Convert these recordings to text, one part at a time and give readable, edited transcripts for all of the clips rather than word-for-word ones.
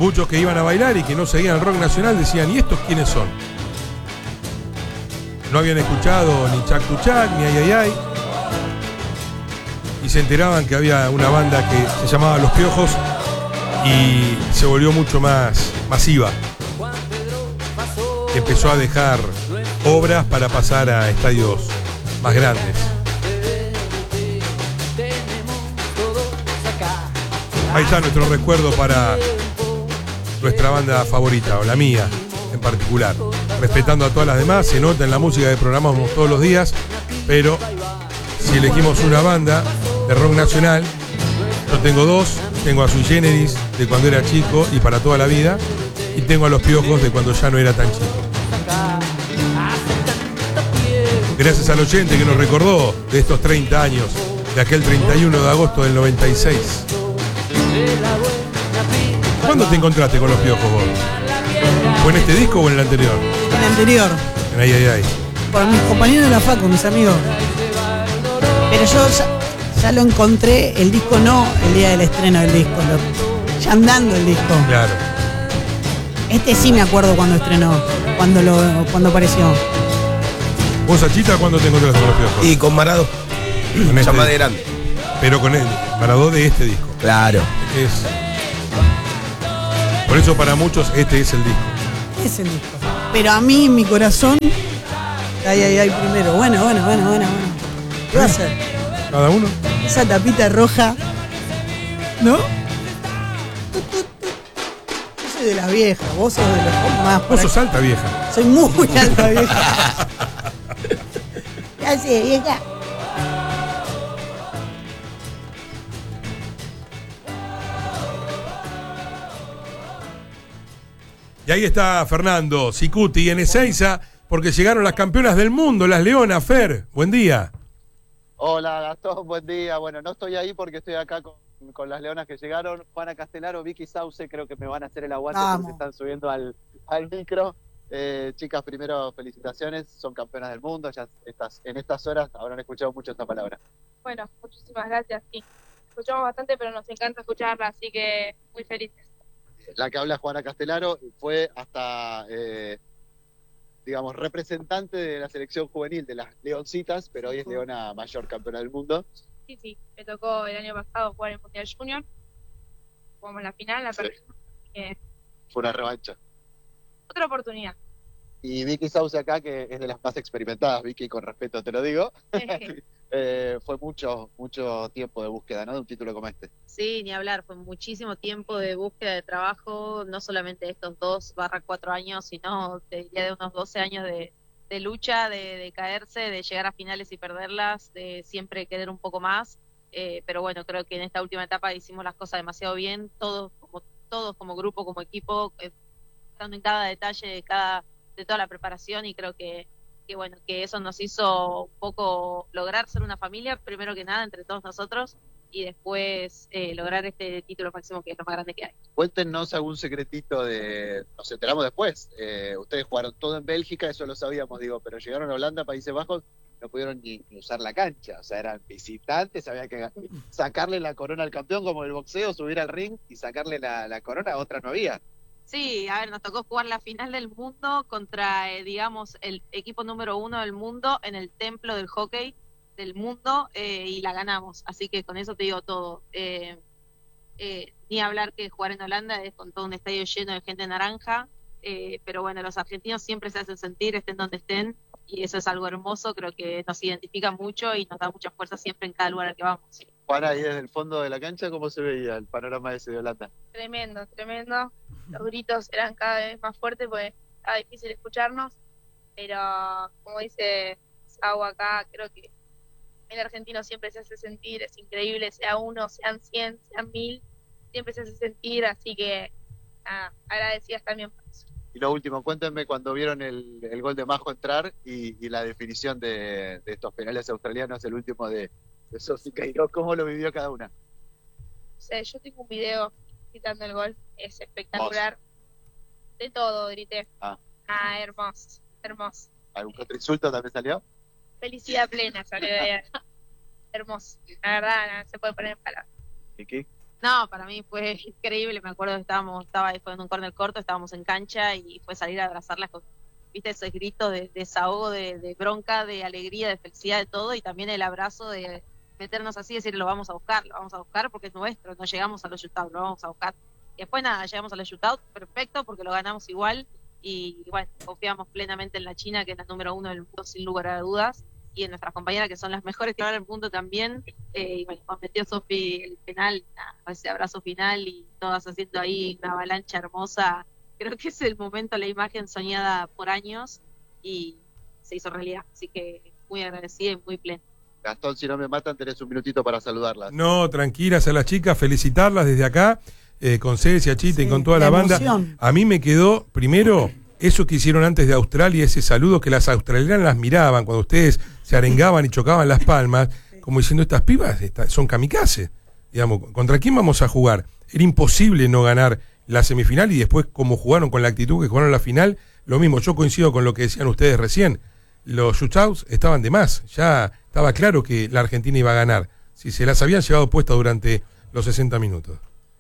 muchos que iban a bailar y que no seguían el rock nacional decían, ¿y estos quiénes son? No habían escuchado ni Chac to Chac, ni Ay Ay Ay. Y se enteraban que había una banda que se llamaba Los Piojos y se volvió mucho más masiva. Empezó a dejar obras para pasar a estadios más grandes. Ahí está nuestro recuerdo para nuestra banda favorita, o la mía en particular. Respetando a todas las demás, se nota en la música que programamos todos los días, pero si elegimos una banda de rock nacional, yo tengo dos. Tengo a Sui Generis de cuando era chico y para toda la vida, y tengo a Los Piojos de cuando ya no era tan chico. Gracias al oyente que nos recordó de estos 30 años, de aquel 31 de agosto del 96. ¿Cuándo te encontraste con Los Piojos vos? ¿Fue en este disco o en el anterior? En el anterior. En Ay Ay Ay. Por mis compañeros de la facu, mis amigos. Pero yo ya lo encontré, el disco no el día del estreno del disco, ya andando el disco. Claro. Este sí me acuerdo cuando estrenó, cuando apareció. ¿Vos, Achita, cuándo te encontraste con Los Piojos? Y con Maradó. Con Ya más de grande. Pero con él, Maradó de este disco. Claro. Por eso para muchos este es el disco. Es el disco. Pero a mí, en mi corazón, ay, primero. Bueno. ¿Qué va a hacer? ¿Cada uno? Esa tapita roja, ¿no? Yo soy de las viejas, vos sos de los más. Vos sos alta, vieja. Soy muy alta, vieja. ¿Qué hace, vieja? Y ahí está Fernando Cicuti en Ezeiza, porque llegaron las campeonas del mundo, las Leonas. Fer, buen día. Hola Gastón, buen día. Bueno, no estoy ahí porque estoy acá con las Leonas que llegaron. Juana Castellaro, Vicky Sauce, creo que me van a hacer el aguante porque se están subiendo al micro. Chicas, primero felicitaciones, son campeonas del mundo. Ya en estas horas habrán escuchado mucho esta palabra. Bueno, muchísimas gracias. Sí, escuchamos bastante, pero nos encanta escucharla, así que muy felices. La que habla Juana Castellaro fue hasta, digamos, representante de la selección juvenil de las Leoncitas, pero hoy es Leona Mayor, campeona del mundo. Sí, me tocó el año pasado jugar en Mundial Junior. Jugamos la final, la perdimos. Fue una revancha. Otra oportunidad. Y Vicky Sauce acá, que es de las más experimentadas, Vicky, con respeto te lo digo. Fue mucho tiempo de búsqueda, ¿no? De un título como este. Sí, ni hablar, fue muchísimo tiempo de búsqueda de trabajo, no solamente estos 2/4 años, sino te diría de unos 12 años de lucha, de caerse, de llegar a finales y perderlas, de siempre querer un poco más, pero bueno, creo que en esta última etapa hicimos las cosas demasiado bien, todos como grupo, como equipo, estando en cada detalle de toda la preparación, y creo que bueno, que eso nos hizo un poco lograr ser una familia, primero que nada, entre todos nosotros, y después lograr este título máximo, que es lo más grande que hay. Cuéntenos algún secretito nos enteramos después. Ustedes jugaron todo en Bélgica, eso lo sabíamos, pero llegaron a Holanda, Países Bajos, no pudieron ni usar la cancha, o sea, eran visitantes, había que sacarle la corona al campeón, como el boxeo, subir al ring y sacarle la corona, otra no había. Sí, a ver, nos tocó jugar la final del mundo contra, digamos, el equipo número 1 del mundo en el templo del hockey del mundo, y la ganamos. Así que con eso te digo todo. Ni hablar que jugar en Holanda es con todo un estadio lleno de gente naranja, pero bueno, los argentinos siempre se hacen sentir, estén donde estén, y eso es algo hermoso, creo que nos identifica mucho y nos da mucha fuerza siempre en cada lugar al que vamos. Juan, ahí desde el fondo de la cancha, ¿cómo se veía el panorama ese de Holanda? Tremendo. Los gritos eran cada vez más fuertes porque estaba difícil escucharnos, pero como dice Sau acá, creo que el argentino siempre se hace sentir, es increíble, sea uno, sean 100, sean 1000, siempre se hace sentir, así que agradecidas también por eso. Y lo último, cuéntenme cuando vieron el gol de Majo entrar y la definición de estos penales australianos, el último de Sofi Queiroz, ¿cómo lo vivió cada una? Yo tengo un video gritando el gol, es espectacular. De todo grité. Hermoso. ¿Algún contrainsulto también salió? Felicidad plena salió de ahí. Hermoso. La verdad, no se puede poner en palabras. ¿Vicky? No, para mí fue increíble, me acuerdo que estaba después en un córner corto, estábamos en cancha y fue salir a abrazarlas con, viste, esos gritos de desahogo, de bronca, de alegría, de felicidad, de todo, y también el abrazo de meternos así y decir, lo vamos a buscar porque es nuestro, no llegamos a los shootouts, lo vamos a buscar. Y después nada, llegamos a los shootouts, perfecto, porque lo ganamos igual, y bueno, confiamos plenamente en la China, que es la número 1 del mundo sin lugar a dudas, y en nuestras compañeras que son las mejores tiradoras del mundo también, y bueno, cuando metió Sofi el penal, ese abrazo final y todas haciendo ahí una avalancha hermosa, creo que es el momento, la imagen soñada por años y se hizo realidad, así que muy agradecida y muy plena. Gastón, si no me matan, tenés un minutito para saludarlas. No, tranquilas a las chicas, felicitarlas desde acá, con Cecia, Chita y con toda la banda. Emoción. A mí me quedó, primero, eso que hicieron antes de Australia, ese saludo que las australianas las miraban cuando ustedes se arengaban y chocaban las palmas, como diciendo, estas pibas son kamikazes. Digamos, ¿contra quién vamos a jugar? Era imposible no ganar la semifinal y después como jugaron con la actitud que jugaron la final, lo mismo, yo coincido con lo que decían ustedes recién, los shootouts estaban de más, ya estaba claro que la Argentina iba a ganar, si se las habían llevado puestas durante los 60 minutos.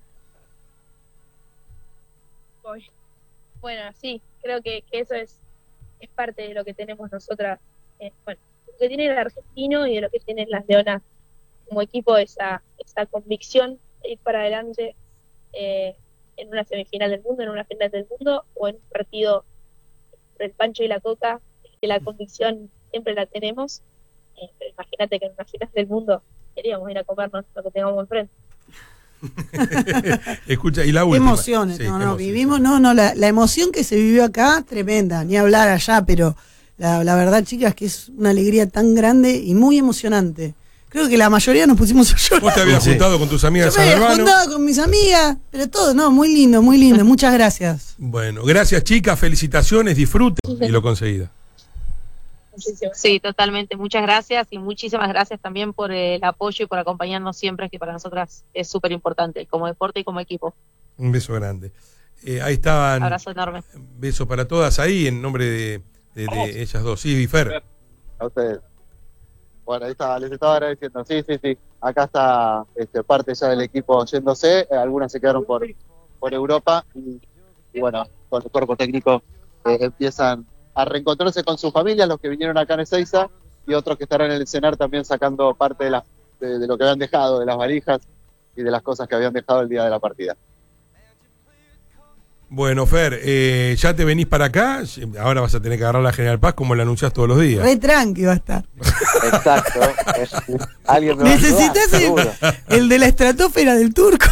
Bueno, sí, creo que eso es parte de lo que tenemos nosotras, bueno, lo que tiene el argentino y de lo que tienen las leonas como equipo, esa convicción de ir para adelante en una semifinal del mundo, en una final del mundo o en un partido por el pancho y la coca, que la convicción siempre la tenemos, pero imagínate que en una final del mundo queríamos ir a comernos lo que tengamos enfrente. Escucha, y la Qué última. emociones, Sí, no, qué no, emoción. vivimos, la emoción que se vivió acá, tremenda, ni hablar allá, pero la verdad, chicas, que es una alegría tan grande y muy emocionante. Creo que la mayoría nos pusimos a llorar. Vos te habías juntado con tus amigas Yo de me San había Urbano. juntado con mis amigas, pero todo, no, muy lindo, muchas gracias. Bueno, gracias chicas, felicitaciones, disfruten y lo conseguido. Sí, totalmente. Muchas gracias y muchísimas gracias también por el apoyo y por acompañarnos siempre, que para nosotras es súper importante, como deporte y como equipo. Un beso grande. Ahí estaban. Abrazo enorme. Beso para todas ahí en nombre de ellas dos. Sí, Fer. A ustedes. Bueno, ahí está, les estaba agradeciendo. Sí. Acá está parte ya del equipo yéndose. Algunas se quedaron por Europa y bueno, con el cuerpo técnico empiezan a reencontrarse con sus familias, los que vinieron acá en Ezeiza y otros que estarán en el cenar también sacando parte de lo que habían dejado, de las valijas y de las cosas que habían dejado el día de la partida. Bueno, Fer, ya te venís para acá. Ahora vas a tener que agarrar la General Paz como la anunciás todos los días. Re tranqui va a estar. Exacto. Alguien me va a ayudar, Necesitas seguro. el de la estratosfera del Turco.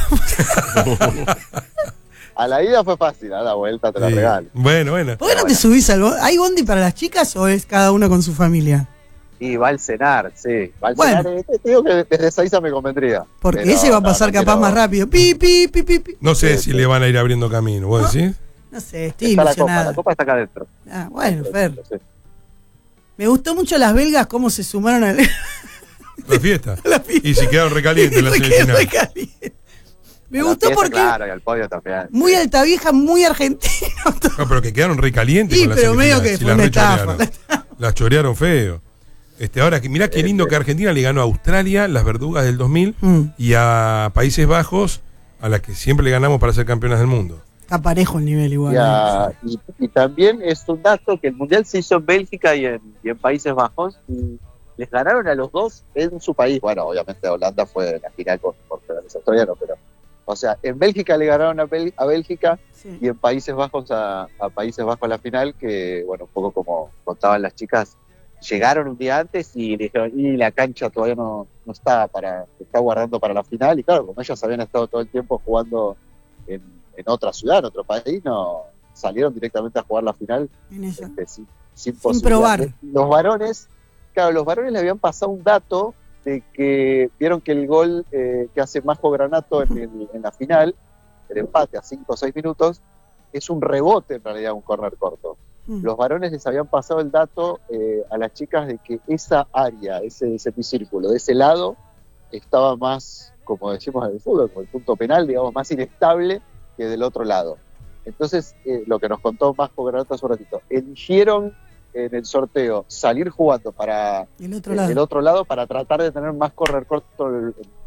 A la ida fue fácil, a la vuelta te la Sí. regalo. Bueno. ¿Por qué no te subís al bondi? ¿Hay bondi para las chicas o es cada uno con su familia? Y va al cenar, sí. Va al Bueno. cenar. Te digo que desde Ezeiza me convendría. Porque Pero ese va a pasar no capaz quiero- más rápido. Pi. No sé Sí, si sí. le van a ir abriendo camino. ¿Vos decís? No sé, estoy Está la ilusionada. copa está acá adentro. Ah, bueno, Fer. Sí. Me gustó mucho las belgas cómo se sumaron a La fiesta. la fiesta. Y si quedaron recalientes en la Me quedé semifinal. recaliente. Me A la gustó fiesta, porque Claro, y al podio también. muy alta vieja, muy argentino. No, pero que quedaron recalientes Sí, con la pero medio semifinal. que Si fue las una rechorearon. estafa. Las chorearon feo. Ahora, mirá qué lindo que Argentina le ganó a Australia, las verdugas del 2000, y a Países Bajos, a las que siempre le ganamos para ser campeonas del mundo. Está parejo el nivel igual. Y también es un dato que el Mundial se hizo en Bélgica y en Países Bajos y les ganaron a los dos en su país. Bueno, obviamente Holanda fue la final por los australianos, pero o sea, en Bélgica le ganaron a Bélgica Sí. y en Países Bajos a Países Bajos la final, que bueno, un poco como contaban las chicas, llegaron un día antes y le dijeron, y la cancha todavía no está está guardando para la final, y claro, como ellas habían estado todo el tiempo jugando en otra ciudad, en otro país, no salieron directamente a jugar la final En esa. sin posibilidad. probar. Los varones le habían pasado un dato de que vieron que el gol que hace Majo Granato en la final, el empate a 5 o 6 minutos, es un rebote en realidad, un córner corto. Los varones les habían pasado el dato a las chicas de que esa área, ese semicírculo, de ese lado, estaba más, como decimos en el fútbol, como el punto penal, digamos, más inestable que del otro lado. Entonces, lo que nos contó Majo Granato hace un ratito, eligieron en el sorteo salir jugando para El otro el lado. otro lado para tratar de tener más correr corto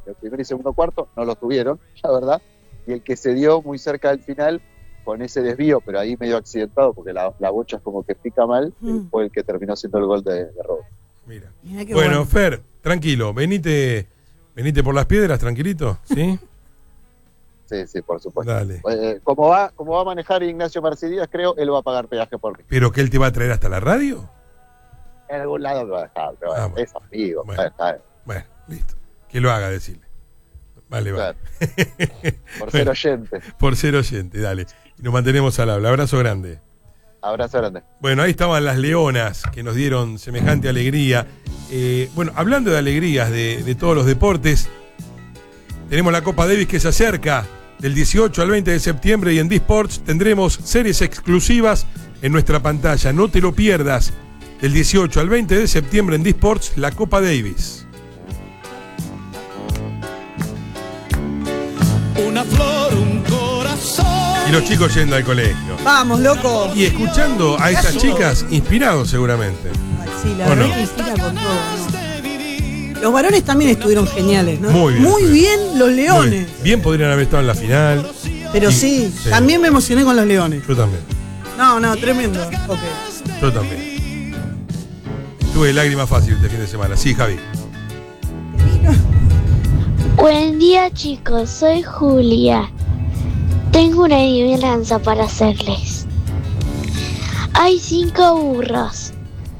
el primer y segundo cuarto no los tuvieron, la verdad, y el que se dio muy cerca del final, con ese desvío, pero ahí medio accidentado, porque la bocha es como que pica mal, fue el que terminó siendo el gol de Robo. Mira. Mirá qué Bueno, Fer, tranquilo, venite por las piedras, tranquilito, ¿sí? Sí, por supuesto. Dale. Como va a manejar Ignacio Marcilías, creo, él va a pagar peaje por mí. ¿Pero que él te va a traer hasta la radio? En algún lado me va a dejar, bueno. es amigo, Bueno. me va a dejar. Bueno, listo. Que lo haga, decirle. Vale. Claro. Por ser oyente. Por ser oyente, dale. Y nos mantenemos al habla. Abrazo grande. Abrazo grande. Bueno, ahí estaban las leonas que nos dieron semejante alegría. Bueno, hablando de alegrías de todos los deportes, tenemos la Copa Davis que se acerca del 18 al 20 de septiembre y en D-Sports tendremos series exclusivas en nuestra pantalla. No te lo pierdas. Del 18 al 20 de septiembre en D-Sports, la Copa Davis. Una flor, un corazón. Y los chicos yendo al colegio. Vamos, loco. Y escuchando a estas chicas, inspirados seguramente. Ay, sí, la ¿O verdad no? que inspira con todo, ¿no? Los varones también estuvieron geniales, ¿no? Muy bien. Muy bien los leones. Bien podrían haber estado en la final. Pero sí, también me emocioné con los leones. Yo también. No, tremendo. Ok. Yo también. Tuve lágrimas fáciles este fin de semana. Sí, Javi. Buen día, chicos, soy Julia. Tengo una adivinanza para hacerles. Hay 5 burros